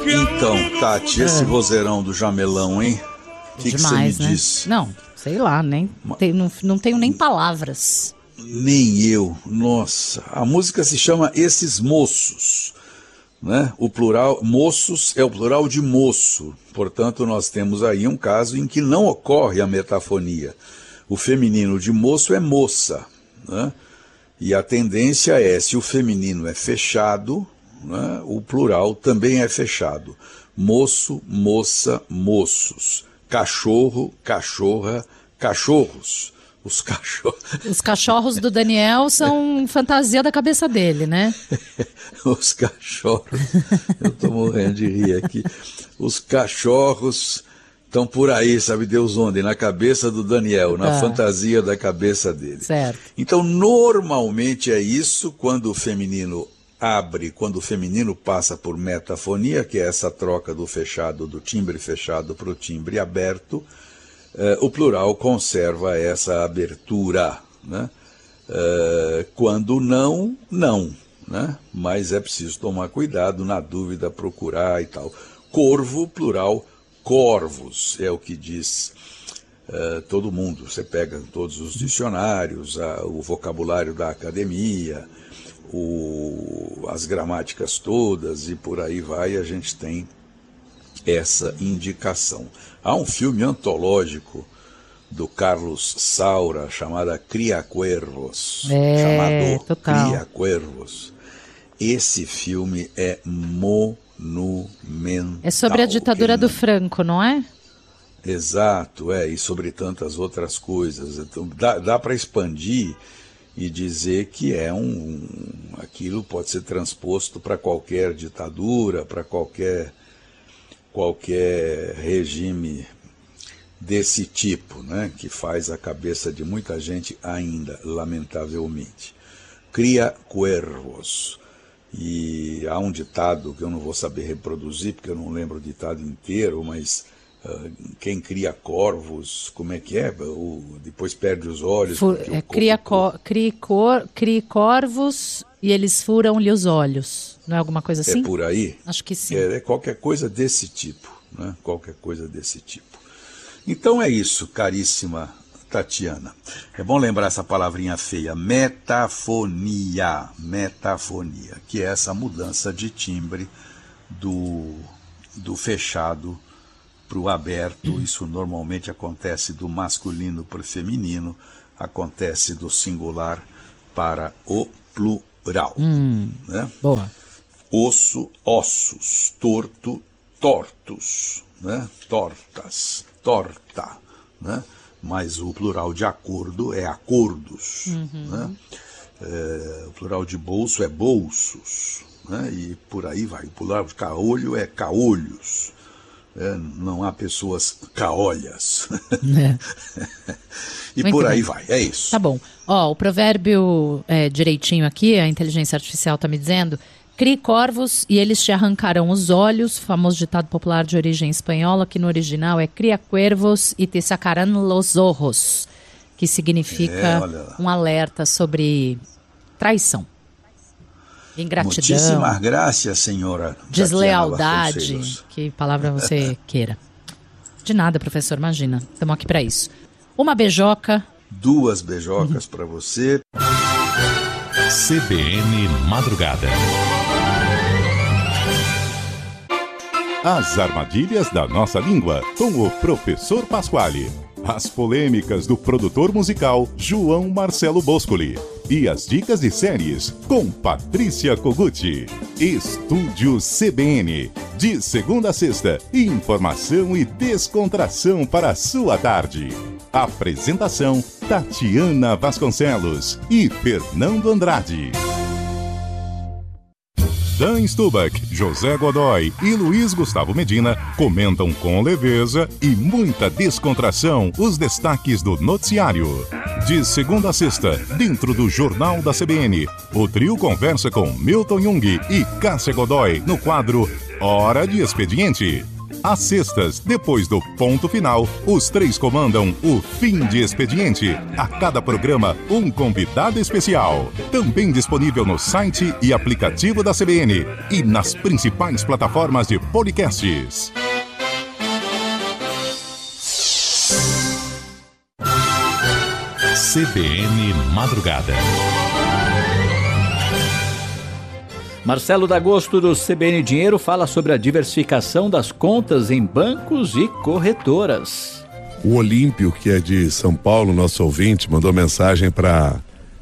Então, Tati, esse vozeirão do Jamelão, hein? O que você me disse? Não, sei lá, não tenho nem palavras. Nem eu, nossa. A música se chama Esses Moços, né? O plural, moços é o plural de moço. Portanto, nós temos aí um caso em que não ocorre a metafonia. O feminino de moço é moça, né? E a tendência é, se o feminino é fechado, né, o plural também é fechado. Moço, moça, moços. Cachorro, cachorra, cachorros. Os cachorros do Daniel são fantasia da cabeça dele, né? Os cachorros, eu tô morrendo de rir aqui. Os cachorros estão por aí, sabe Deus onde? Na cabeça do Daniel, na fantasia da cabeça dele. Certo. Então, normalmente é isso, quando o feminino abre, quando o feminino passa por metafonia, que é essa troca do fechado, do timbre fechado para o timbre aberto, o plural conserva essa abertura, né? Quando não, não, né? Mas é preciso tomar cuidado, na dúvida procurar e tal. Corvo, plural, corvos, é o que diz todo mundo. Você pega todos os dicionários, o vocabulário da academia, as gramáticas todas e por aí vai, a gente tem essa indicação. Há um filme antológico do Carlos Saura chamado Criacuervos. Total. Criacuervos. Esse filme é monumental. É sobre a ditadura do Franco, não é? Exato, e sobre tantas outras coisas. Então, dá para expandir e dizer que aquilo pode ser transposto para qualquer ditadura, para qualquer regime desse tipo, né, que faz a cabeça de muita gente ainda, lamentavelmente. Cria cuervos. E há um ditado que eu não vou saber reproduzir, porque eu não lembro o ditado inteiro, mas quem cria corvos, como é que é? Depois perde os olhos. Cria corvos e eles furam-lhe os olhos. Não é alguma coisa assim? É por aí? Acho que sim. É qualquer coisa desse tipo, né? Qualquer coisa desse tipo. Então é isso, caríssima Tatiana. É bom lembrar essa palavrinha feia, metafonia, que é essa mudança de timbre do fechado para o aberto. Isso normalmente acontece do masculino para o feminino, acontece do singular para o plural. Né? Boa. Osso, ossos, torto, tortos, né? Tortas, torta, né? Mas o plural de acordo é acordos, né? O plural de bolso é bolsos, né? E por aí vai. O plural de caolho é caolhos. Não há pessoas caolhas. E muito por aí vai, é isso. Tá bom. O provérbio direitinho aqui, a inteligência artificial está me dizendo: crie corvos e eles te arrancarão os olhos, famoso ditado popular de origem espanhola, que no original é cria cuervos e te sacarán los ojos, que significa um alerta sobre traição, ingratidão, muitíssimas graças, senhora deslealdade, que palavra você queira. De nada, professor, imagina, estamos aqui para isso. Uma beijoca. 2 beijocas para você. CBN Madrugada. As armadilhas da nossa língua, com o professor Pasquale. As polêmicas do produtor musical João Marcelo Boscoli. E as dicas de séries com Patrícia Koguchi. Estúdio CBN. De segunda a sexta, informação e descontração para a sua tarde. Apresentação: Tatiana Vasconcelos e Fernando Andrade. Dan Stubach, José Godoy e Luiz Gustavo Medina comentam com leveza e muita descontração os destaques do noticiário. De segunda a sexta, dentro do Jornal da CBN, o trio conversa com Milton Jung e Cássia Godoy no quadro Hora de Expediente. Às sextas, depois do ponto final, os 3 comandam o Fim de Expediente. A cada programa, um convidado especial. Também disponível no site e aplicativo da CBN e nas principais plataformas de podcasts. CBN Madrugada. Marcelo D'Agosto, do CBN Dinheiro, fala sobre a diversificação das contas em bancos e corretoras. O Olímpio, que é de São Paulo, nosso ouvinte, mandou mensagem para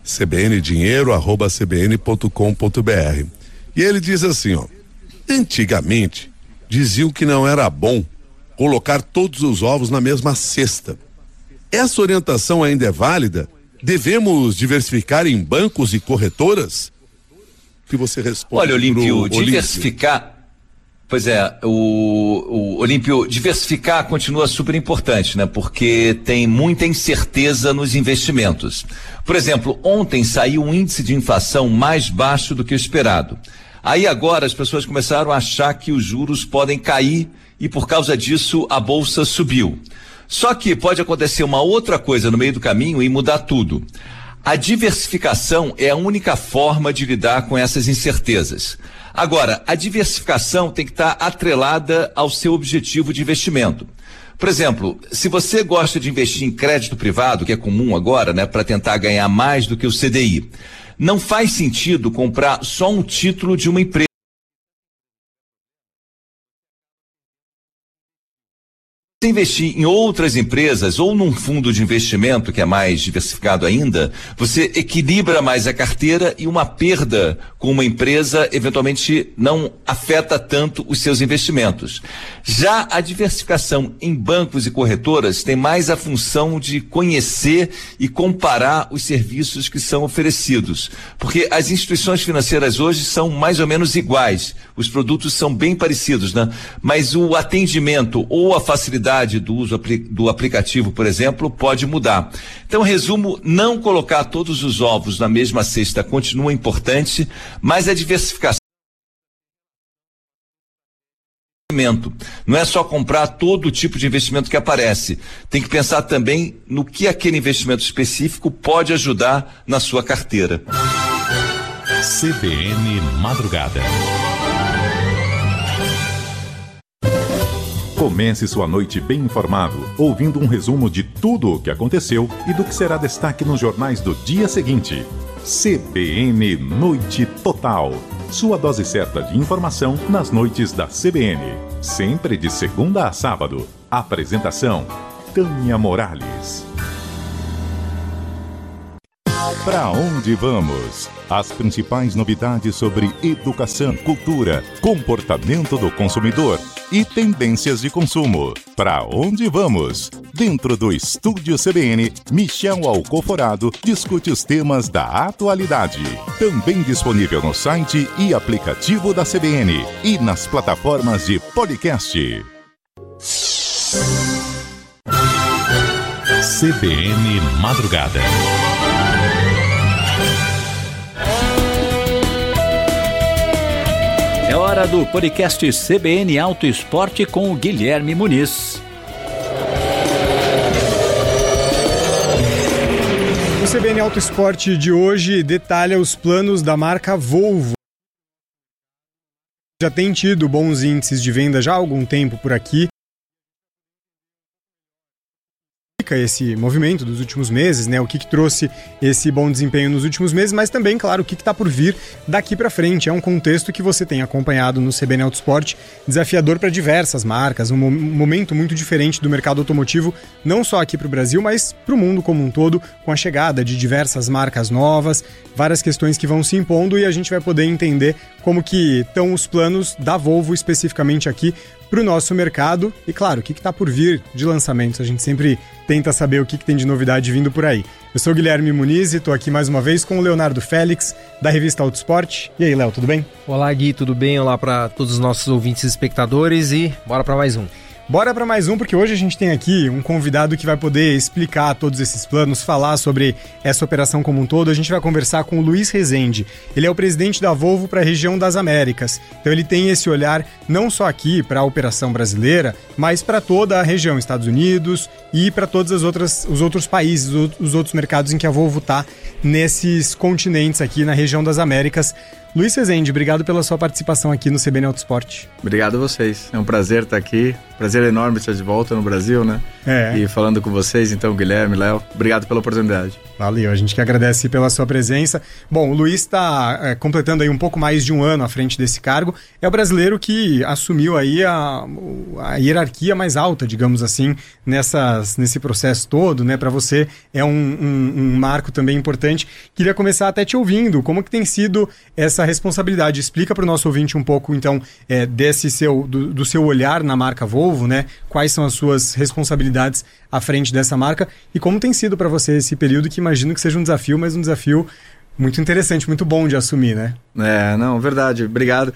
cbndinheiro@cbn.com.br. E ele diz assim, antigamente diziam que não era bom colocar todos os ovos na mesma cesta. Essa orientação ainda é válida? Devemos diversificar em bancos e corretoras? Que você responde. Olha, Olímpio, diversificar. Pois é, o Olímpio, diversificar continua super importante, né? Porque tem muita incerteza nos investimentos. Por exemplo, ontem saiu um índice de inflação mais baixo do que o esperado. Aí agora as pessoas começaram a achar que os juros podem cair e por causa disso a bolsa subiu. Só que pode acontecer uma outra coisa no meio do caminho e mudar tudo. A diversificação é a única forma de lidar com essas incertezas. Agora, a diversificação tem que estar atrelada ao seu objetivo de investimento. Por exemplo, se você gosta de investir em crédito privado, que é comum agora, né, para tentar ganhar mais do que o CDI, não faz sentido comprar só um título de uma empresa. Se investir em outras empresas ou num fundo de investimento que é mais diversificado ainda, você equilibra mais a carteira e uma perda com uma empresa eventualmente não afeta tanto os seus investimentos. Já a diversificação em bancos e corretoras tem mais a função de conhecer e comparar os serviços que são oferecidos, porque as instituições financeiras hoje são mais ou menos iguais, os produtos são bem parecidos, né? Mas o atendimento ou a facilidade do uso do aplicativo, por exemplo, pode mudar. Então, resumo, não colocar todos os ovos na mesma cesta continua importante, mas a diversificação não é só comprar todo tipo de investimento que aparece. Tem que pensar também no que aquele investimento específico pode ajudar na sua carteira. CBN Madrugada. Comece sua noite bem informado, ouvindo um resumo de tudo o que aconteceu e do que será destaque nos jornais do dia seguinte. CBN Noite Total. Sua dose certa de informação nas noites da CBN. Sempre de segunda a sábado. Apresentação: Tânia Morales. Pra onde vamos? As principais novidades sobre educação, cultura, comportamento do consumidor e tendências de consumo. Pra onde vamos? Dentro do Estúdio CBN, Michel Alcoforado discute os temas da atualidade. Também disponível no site e aplicativo da CBN e nas plataformas de podcast. CBN Madrugada. É hora do podcast CBN Auto Esporte com o Guilherme Muniz. O CBN Auto Esporte de hoje detalha os planos da marca Volvo. Já tem tido bons índices de venda já há algum tempo por aqui. Esse movimento dos últimos meses, né? O que trouxe esse bom desempenho nos últimos meses, mas também, claro, o que está por vir daqui para frente. É um contexto que você tem acompanhado no CBN Auto Esporte, desafiador para diversas marcas, um momento muito diferente do mercado automotivo, não só aqui para o Brasil, mas para o mundo como um todo, com a chegada de diversas marcas novas, várias questões que vão se impondo e a gente vai poder entender como que estão os planos da Volvo especificamente aqui para o nosso mercado e, claro, o que está por vir de lançamentos. A gente sempre tenta saber o que tem de novidade vindo por aí. Eu sou o Guilherme Muniz e estou aqui mais uma vez com o Leonardo Félix, da revista Auto Esporte. E aí, Léo, tudo bem? Olá, Gui, tudo bem? Olá para todos os nossos ouvintes e espectadores e bora para mais um. Bora para mais um, porque hoje a gente tem aqui um convidado que vai poder explicar todos esses planos, falar sobre essa operação como um todo. A gente vai conversar com o Luiz Rezende. Ele é o presidente da Volvo para a região das Américas. Então ele tem esse olhar não só aqui para a operação brasileira, mas para toda a região, Estados Unidos e para todos os outros países, os outros mercados em que a Volvo está nesses continentes aqui na região das Américas. Luiz Rezende, obrigado pela sua participação aqui no CBN Autosport. Obrigado a vocês. É um prazer estar aqui. Prazer enorme estar de volta no Brasil, né? E falando com vocês, então, Guilherme, Léo, obrigado pela oportunidade. Valeu, a gente que agradece pela sua presença. Bom, o Luiz está completando aí um pouco mais de um ano à frente desse cargo. É o brasileiro que assumiu aí a hierarquia mais alta, digamos assim, nesse processo todo, né? Para você é um marco também importante. Queria começar até te ouvindo. Como que tem sido essa responsabilidade? Explica para o nosso ouvinte um pouco, então, do seu olhar na marca Volvo, né? Quais são as suas responsabilidades à frente dessa marca e como tem sido para você esse período, que imagino que seja um desafio, mas um desafio muito interessante, muito bom de assumir, né? Verdade, obrigado.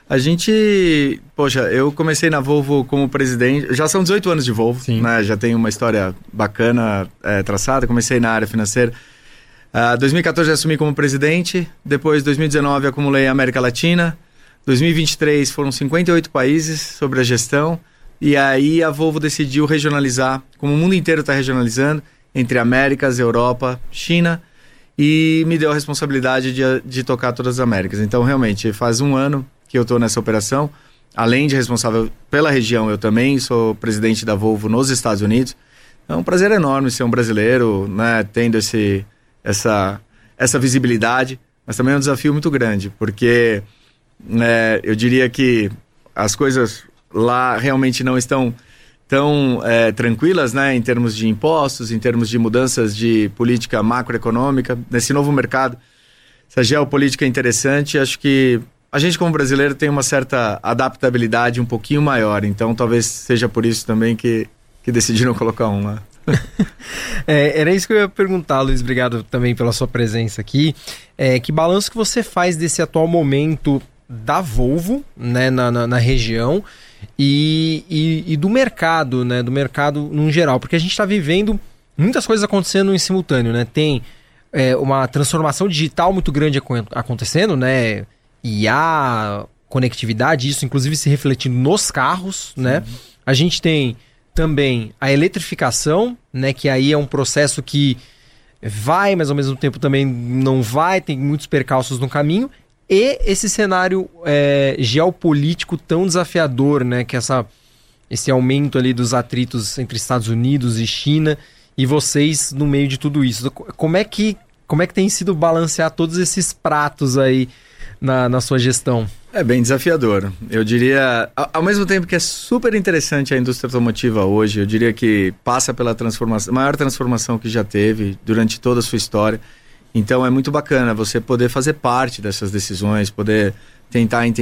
Eu comecei na Volvo como presidente, já são 18 anos de Volvo, né? Já tenho uma história bacana traçada, comecei na área financeira. 2014 eu assumi como presidente, depois 2019 acumulei a América Latina, 2023 foram 58 países sobre a gestão, e aí a Volvo decidiu regionalizar, como o mundo inteiro está regionalizando, entre Américas, Europa, China, e me deu a responsabilidade de tocar todas as Américas. Então, realmente, faz um ano que eu estou nessa operação. Além de responsável pela região, eu também sou presidente da Volvo nos Estados Unidos. É um prazer enorme ser um brasileiro, né, tendo essa visibilidade, mas também é um desafio muito grande, porque eu diria que as coisas lá realmente não estão tão tranquilas, né, em termos de impostos, em termos de mudanças de política macroeconômica. Nesse novo mercado, essa geopolítica é interessante. Acho que a gente, como brasileiro, tem uma certa adaptabilidade um pouquinho maior, então talvez seja por isso também que decidiram colocar um lá. Era isso que eu ia perguntar, Luiz. Obrigado também pela sua presença aqui. Que balanço que você faz desse atual momento da Volvo, né, na região e do mercado, né, do mercado no geral, porque a gente está vivendo muitas coisas acontecendo em simultâneo, né? Tem uma transformação digital muito grande acontecendo, né? IA, conectividade, isso inclusive se refletindo nos carros, né? A gente tem também a eletrificação, né, que aí é um processo que vai, mas ao mesmo tempo também não vai, tem muitos percalços no caminho, e esse cenário geopolítico tão desafiador, né, que esse aumento ali dos atritos entre Estados Unidos e China, e vocês no meio de tudo isso. Como é que tem sido balancear todos esses pratos aí na sua gestão? É bem desafiador. Eu diria, ao mesmo tempo que é super interessante a indústria automotiva hoje, eu diria que passa pela maior transformação que já teve durante toda a sua história. Então é muito bacana você poder fazer parte dessas decisões, poder tentar entender